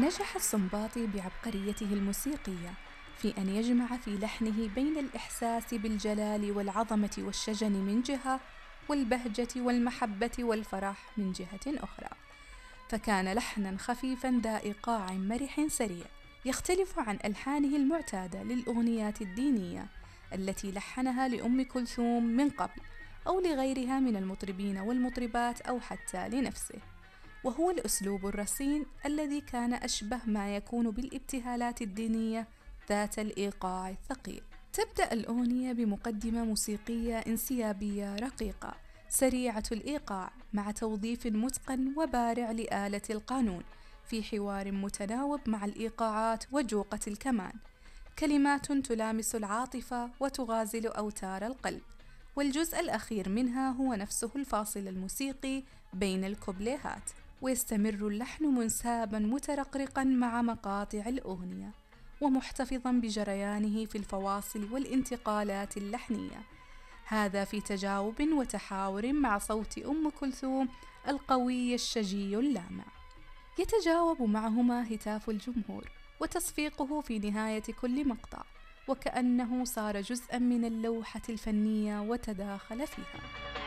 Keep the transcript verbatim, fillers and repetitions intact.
نجح السنباطي بعبقريته الموسيقية في أن يجمع في لحنه بين الإحساس بالجلال والعظمة والشجن من جهة، والبهجة والمحبة والفرح من جهة أخرى، فكان لحناً خفيفاً ذا إيقاع مرح سريع، يختلف عن ألحانه المعتادة للأغنيات الدينية التي لحنها لأم كلثوم من قبل أو لغيرها من المطربين والمطربات أو حتى لنفسه، وهو الأسلوب الرصين الذي كان أشبه ما يكون بالابتهالات الدينية ذات الإيقاع الثقيل. تبدأ الأغنية بمقدمة موسيقية انسيابية رقيقة سريعة الإيقاع مع توظيف متقن وبارع لآلة القانون في حوار متناوب مع الإيقاعات وجوقة الكمان، كلمات تلامس العاطفة وتغازل أوتار القلب، والجزء الأخير منها هو نفسه الفاصل الموسيقي بين الكوبليهات، ويستمر اللحن منسابا مترقرقا مع مقاطع الأغنية ومحتفظا بجريانه في الفواصل والانتقالات اللحنية، هذا في تجاوب وتحاور مع صوت أم كلثوم القوي الشجي اللامع. يتجاوب معهما هتاف الجمهور وتصفيقه في نهاية كل مقطع، وكأنه صار جزءا من اللوحة الفنية وتداخل فيها.